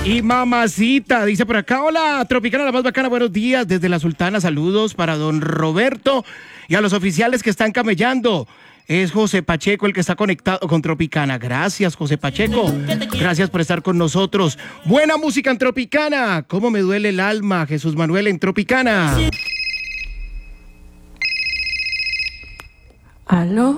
Y mamacita, dice por acá, hola, Tropicana, la más bacana, buenos días, desde la Sultana, saludos para don Roberto y a los oficiales que están camellando. Es José Pacheco el que está conectado con Tropicana. Gracias, José Pacheco. Gracias por estar con nosotros. Buena música en Tropicana. ¿Cómo me duele el alma, Jesús Manuel, en Tropicana? ¿Aló?